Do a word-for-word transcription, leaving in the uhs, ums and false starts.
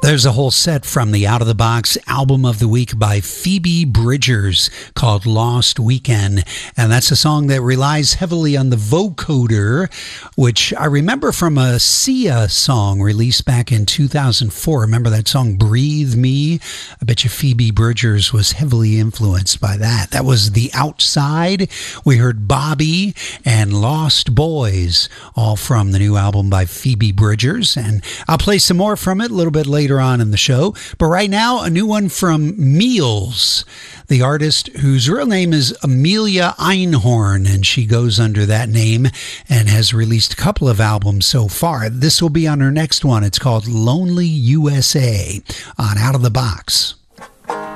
There's a whole set from the Out of the Box album of the week by Phoebe Bridgers called Lost Weekend. And that's a song that relies heavily on the vocoder, which I remember from a Sia song released back in two thousand four. Remember that song, Breathe Me? I bet you Phoebe Bridgers was heavily influenced by that. That was The Outside. We heard Bobby and Lost Boys, all from the new album by Phoebe Bridgers. And I'll play some more from it a little bit later on in the show. But right now, a new one from Meals, the artist whose real name is Amelia Einhorn, and she goes under that name and has released a couple of albums so far. This will be on her next one. It's called Lonely U S A on Out of the Box.